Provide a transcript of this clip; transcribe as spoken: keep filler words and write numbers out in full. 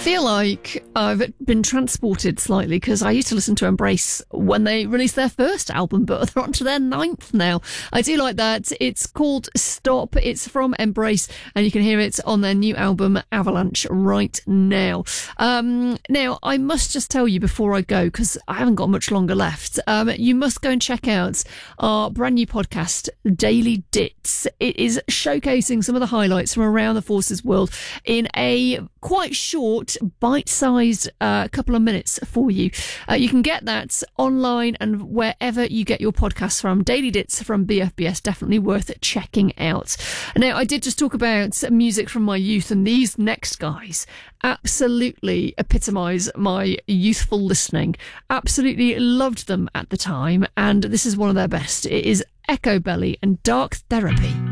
feel like I've been transported slightly because I used to listen to Embrace when they released their first album, but they're on to their ninth now. I do like that. It's called Stop. It's from Embrace, and you can hear it on their new album Avalanche right now. Um, now, I must just tell you before I go, because I haven't got much longer left, um, you must go and check out our brand new podcast, Daily Dits. It is showcasing some of the highlights from around the Forces world in a quite short, bite-sized uh, couple of minutes for you. Uh, you can get that online and wherever you get your podcasts from. Daily Dits from B F B S, definitely worth checking out. Now, I did just talk about music from my youth, and these next guys absolutely epitomise my youthful listening. Absolutely loved them at the time, and this is one of their best. It is Echo Belly and Dark Therapy.